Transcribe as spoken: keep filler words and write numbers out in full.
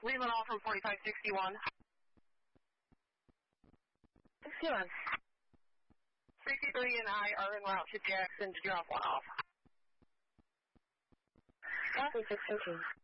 Leaving off from forty-five sixty-one. sixty-one. sixty-three and I are en route to Jackson to drop one off. Copy, six thirteen.